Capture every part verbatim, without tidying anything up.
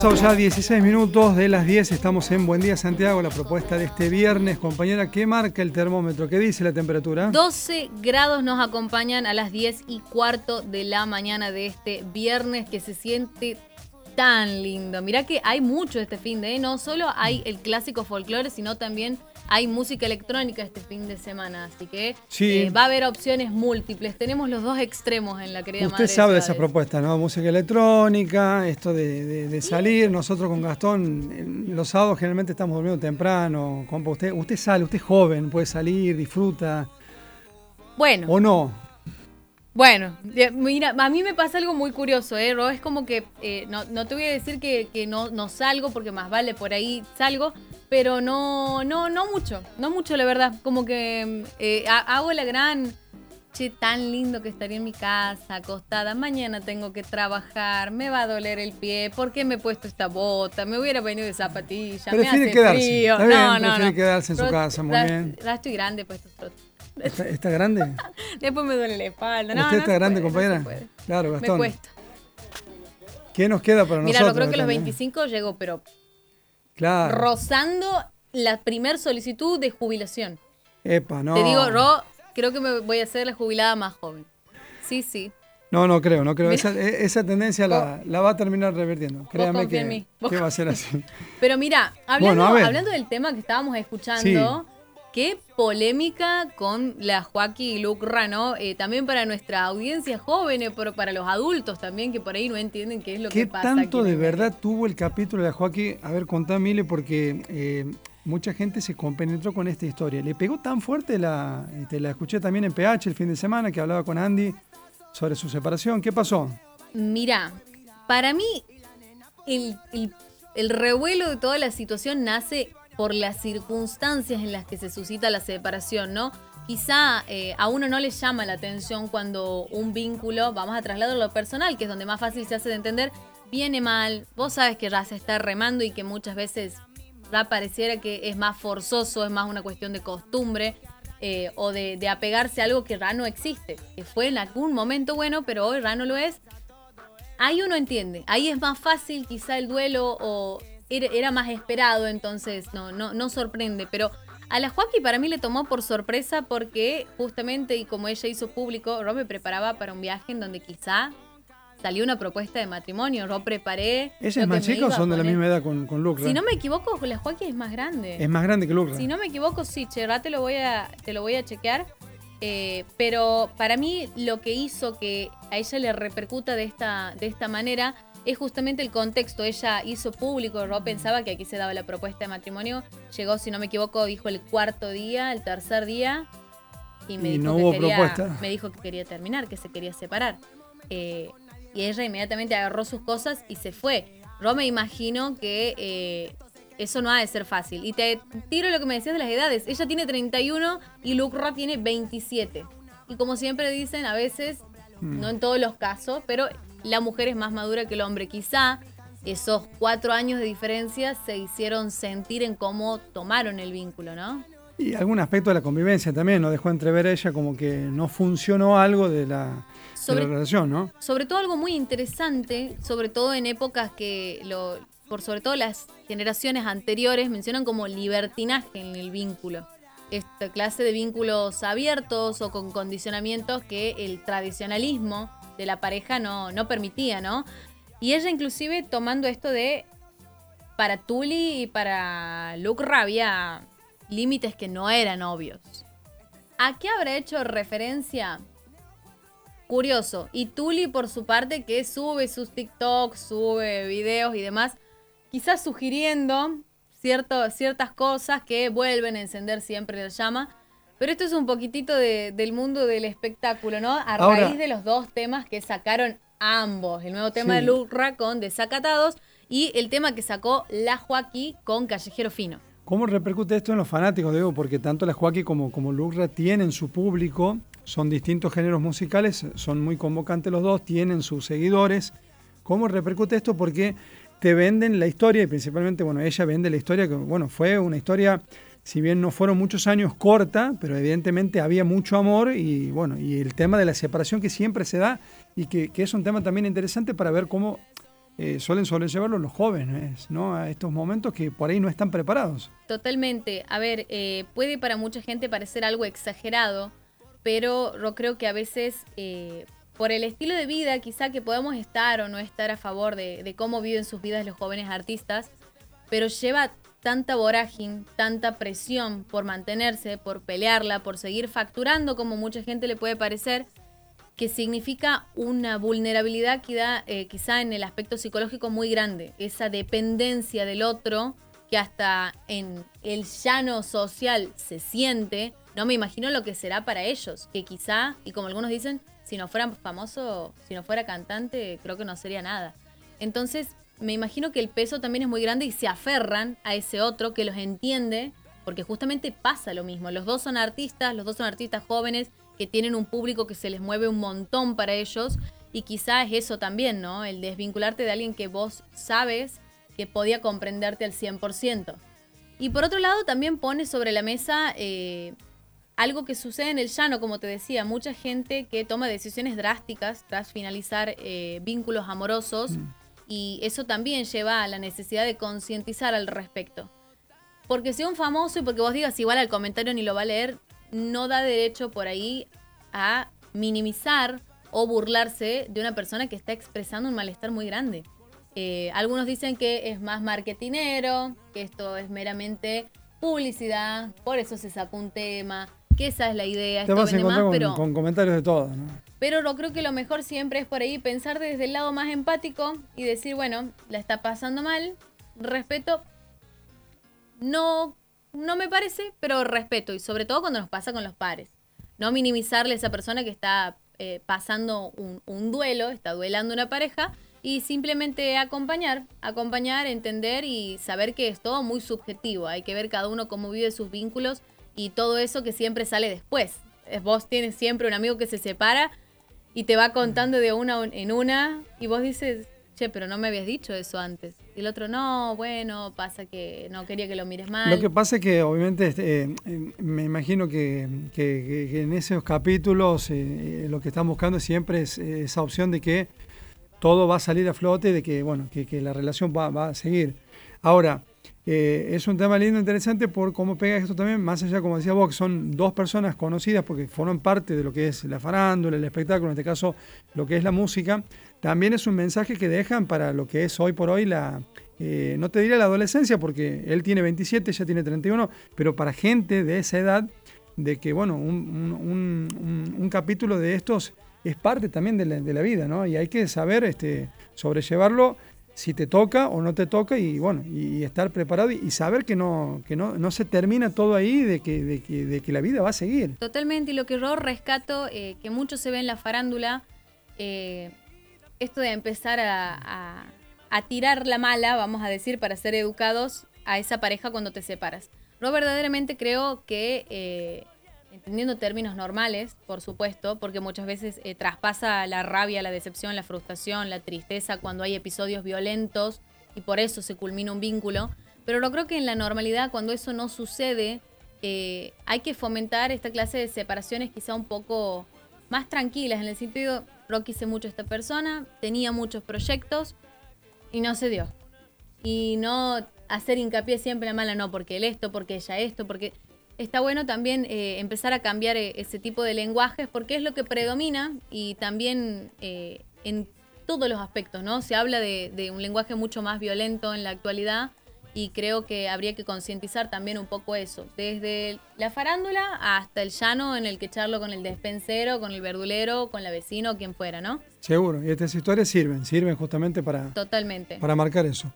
Son ya dieciséis minutos de las diez, estamos en Buen Día Santiago, la propuesta de este viernes. Compañera, ¿qué marca el termómetro? ¿Qué dice la temperatura? doce grados nos acompañan a las diez y cuarto de la mañana de este viernes, que se siente tan lindo. Mirá que hay mucho este fin de, ¿eh? No solo hay el clásico folclore, sino también hay música electrónica este fin de semana, así que sí. eh, va a haber opciones múltiples. Tenemos los dos extremos en la querida Usted madre sabe de ciudades. esa propuesta, ¿no? Música electrónica, esto de, de, de salir. Nosotros con Gastón, los sábados generalmente estamos durmiendo temprano. Compa, usted, usted sale, usted es joven, puede salir, disfruta. Bueno. ¿O no? Bueno, mira, a mí me pasa algo muy curioso, ¿eh, Ro? Es como que, eh, no, no te voy a decir que, que no, no salgo, porque más vale por ahí salgo, pero no, no, no mucho, no mucho, la verdad. Como que eh, hago la gran, che, tan lindo que estaría en mi casa, acostada, mañana tengo que trabajar, me va a doler el pie, ¿por qué me he puesto esta bota? Me hubiera venido de zapatilla, me hace quedarse. frío. Está bien, no, no, prefiere no. quedarse en su Pero, casa, muy ya, bien. Ya estoy grande, pues, estos ¿Está, ¿Está grande? Después me duele la espalda. No, ¿Usted no está grande, puede, compañera? No se puede. Claro, Gastón. Me cuesta. ¿Qué nos queda para Mira, nosotros? yo creo que los Gastón, veinticinco llego, pero claro. rozando la primer solicitud de jubilación. Epa, no. Te digo, Ro, creo que me voy a hacer la jubilada más joven. Sí, sí. No, no creo, no creo. Esa, esa tendencia la, la va a terminar revirtiendo. Créame que, en mí. que va a ser así. Pero mira, hablando, bueno, hablando del tema que estábamos escuchando, sí. Qué polémica con la Joaquí Lucra, ¿no? Eh, también para nuestra audiencia joven, pero para los adultos también, que por ahí no entienden qué es lo que pasa. ¿Qué tanto de verdad medio? tuvo el capítulo de la Joaquí? A ver, contá, Mile, porque eh, mucha gente se compenetró con esta historia. Le pegó tan fuerte, la, te la escuché también en P H el fin de semana, que hablaba con Andy sobre su separación. ¿Qué pasó? Mira, para mí el, el, el revuelo de toda la situación nace por las circunstancias en las que se suscita la separación, ¿no? Quizá eh, a uno no le llama la atención cuando un vínculo, vamos a trasladarlo a lo personal, que es donde más fácil se hace de entender, viene mal, vos sabes que ya se está remando y que muchas veces ya pareciera que es más forzoso, es más una cuestión de costumbre, eh, o de, de apegarse a algo que ya no existe, que fue en algún momento bueno, pero hoy ya no lo es. Ahí uno entiende, ahí es más fácil quizá el duelo, o era más esperado, entonces no, no, no sorprende. Pero a la Joaquí para mí le tomó por sorpresa porque justamente, y como ella hizo público, yo me preparaba para un viaje en donde quizá salió una propuesta de matrimonio. Yo preparé... ¿Ella es más chica o son de la misma edad con, con Lucra? Si no me equivoco, la Joaquí es más grande. Es más grande que Lucra. Si no me equivoco, sí, che, te lo voy a, te lo voy a chequear. Eh, pero para mí lo que hizo que a ella le repercuta de esta, de esta manera es justamente el contexto. Ella hizo público, Ro pensaba que aquí se daba la propuesta de matrimonio. Llegó, si no me equivoco, dijo el cuarto día, el tercer día. Y me, y dijo, no que hubo quería, propuesta. me dijo que quería terminar, que se quería separar. Eh, y ella inmediatamente agarró sus cosas y se fue. Ro me imagino que eh, eso no ha de ser fácil. Y te tiro lo que me decías de las edades. Ella tiene treinta y uno y Lucra tiene veintisiete. Y como siempre dicen, a veces, hmm. no en todos los casos, pero la mujer es más madura que el hombre. Quizá esos cuatro años de diferencia se hicieron sentir en cómo tomaron el vínculo, ¿no? Y algún aspecto de la convivencia también, ¿no? Dejó entrever a ella como que no funcionó algo de la, sobre, de la relación, ¿no? Sobre todo algo muy interesante, sobre todo en épocas que, lo, por sobre todo las generaciones anteriores, mencionan como libertinaje en el vínculo. Esta clase de vínculos abiertos o con condicionamientos que el tradicionalismo de la pareja no, no permitía, ¿no? Y ella inclusive tomando esto de, para Tuli y para Lucra había límites que no eran obvios. ¿A qué habrá hecho referencia? Curioso. Y Tuli por su parte, que sube sus TikToks, sube videos y demás, quizás sugiriendo cierto, ciertas cosas que vuelven a encender siempre la llama. Pero esto es un poquitito de, del mundo del espectáculo, ¿no? A Ahora, raíz de los dos temas que sacaron ambos. El nuevo tema sí. de Lucra con Desacatados y el tema que sacó la Joaquí con Callejero Fino. ¿Cómo repercute esto en los fanáticos, Diego? Porque tanto la Joaquí como, como Lucra tienen su público, son distintos géneros musicales, son muy convocantes los dos, tienen sus seguidores. ¿Cómo repercute esto? Porque te venden la historia y principalmente, bueno, ella vende la historia que, bueno, fue una historia... Si bien no fueron muchos años, corta, pero evidentemente había mucho amor y bueno, y el tema de la separación que siempre se da y que, que es un tema también interesante para ver cómo eh, suelen sobrellevarlo los jóvenes, ¿no? A estos momentos que por ahí no están preparados. Totalmente. A ver, eh, puede para mucha gente parecer algo exagerado, pero yo creo que a veces, eh, por el estilo de vida quizá que podemos estar o no estar a favor de, de cómo viven sus vidas los jóvenes artistas, pero lleva tanta vorágine, tanta presión por mantenerse, por pelearla, por seguir facturando, como mucha gente le puede parecer, que significa una vulnerabilidad que da, eh, quizá en el aspecto psicológico muy grande, esa dependencia del otro que hasta en el llano social se siente. No me imagino lo que será para ellos, que quizá, y como algunos dicen, si no fuera famoso, si no fuera cantante, creo que no sería nada. Entonces, me imagino que el peso también es muy grande y se aferran a ese otro que los entiende, porque justamente pasa lo mismo. Los dos son artistas, los dos son artistas jóvenes que tienen un público que se les mueve un montón para ellos, y quizá es eso también, ¿no? El desvincularte de alguien que vos sabes que podía comprenderte al cien por ciento. Y por otro lado también pone sobre la mesa eh, algo que sucede en el llano, como te decía, mucha gente que toma decisiones drásticas tras finalizar eh, vínculos amorosos, mm. y eso también lleva a la necesidad de concientizar al respecto. Porque sea un famoso y porque vos digas igual al comentario ni lo va a leer, no da derecho por ahí a minimizar o burlarse de una persona que está expresando un malestar muy grande. Eh, algunos dicen que es más marketinero, que esto es meramente publicidad, por eso se sacó un tema, que esa es la idea. Te esto vas a encontrar más, con, pero, con comentarios de todo, ¿no? Pero yo creo que lo mejor siempre es por ahí pensar desde el lado más empático y decir, bueno, la está pasando mal, respeto, no... No me parece, pero respeto, y sobre todo cuando nos pasa con los pares. No minimizarle a esa persona que está eh, pasando un, un duelo, está duelando una pareja, y simplemente acompañar, acompañar, entender y saber que es todo muy subjetivo. Hay que ver cada uno cómo vive sus vínculos y todo eso que siempre sale después. Vos tienes siempre un amigo que se separa y te va contando de una en una, y vos dices, che, pero no me habías dicho eso antes. Y el otro, no, bueno, pasa que no quería que lo mires mal. Lo que pasa es que obviamente eh, me imagino que, que, que en esos capítulos eh, lo que están buscando siempre es esa opción de que todo va a salir a flote, de que, bueno, que, que la relación va, va a seguir. Ahora, eh, es un tema lindo, interesante por cómo pega esto también, más allá, como decía vos, que son dos personas conocidas porque forman parte de lo que es la farándula, el espectáculo, en este caso lo que es la música. También es un mensaje que dejan para lo que es hoy por hoy la, eh, no te diría la adolescencia, porque él tiene veintisiete, ella tiene treinta y uno, pero para gente de esa edad, de que, bueno, un, un, un, un capítulo de estos es parte también de la, de la vida, ¿no? Y hay que saber este, sobrellevarlo, si te toca o no te toca, y bueno, y estar preparado y, y saber que no, que no, no se termina todo ahí, de que, de, que, de que la vida va a seguir. Totalmente, y lo que yo rescato, eh, que mucho se ve en la farándula, eh, esto de empezar a, a, a tirar la mala, vamos a decir, para ser educados a esa pareja cuando te separas. Yo verdaderamente creo que, eh, entendiendo términos normales, por supuesto, porque muchas veces eh, traspasa la rabia, la decepción, la frustración, la tristeza cuando hay episodios violentos y por eso se culmina un vínculo, pero yo creo que en la normalidad, cuando eso no sucede, eh, hay que fomentar esta clase de separaciones quizá un poco más tranquilas, en el sentido, yo quise mucho a esta persona, tenía muchos proyectos y no se dio. Y no hacer hincapié siempre en la mala, no, porque él esto, porque ella esto, porque está bueno también eh, empezar a cambiar eh, ese tipo de lenguajes, porque es lo que predomina y también eh, en todos los aspectos, ¿no? Se habla de, de un lenguaje mucho más violento en la actualidad, y creo que habría que concientizar también un poco eso, desde la farándula hasta el llano en el que charlo con el despensero, con el verdulero, con la vecina o quien fuera, ¿no? Seguro, y estas historias sirven, sirven justamente para, Totalmente. para marcar eso.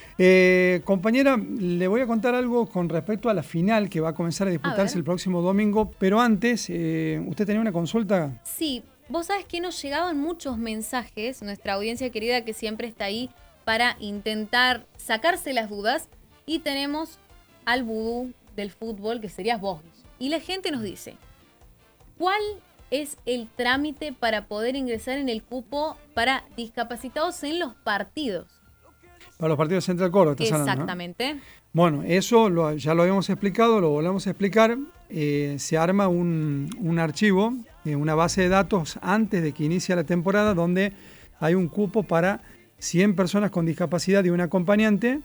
Eh, compañera, le voy a contar algo con respecto a la final que va a comenzar a disputarse a el próximo domingo, pero antes, eh, ¿usted tenía una consulta? Sí, vos sabés que nos llegaban muchos mensajes, nuestra audiencia querida que siempre está ahí para intentar sacarse las dudas, y tenemos al vudú del fútbol, que serías vos. Y la gente nos dice, ¿cuál es el trámite para poder ingresar en el cupo para discapacitados en los partidos? Para los partidos de Central Córdoba, estás hablando, ¿no? Exactamente. Bueno, eso lo, ya lo habíamos explicado, lo volvemos a explicar. Eh, se arma un, un archivo, eh, una base de datos antes de que inicie la temporada, donde hay un cupo para cien personas con discapacidad y un acompañante,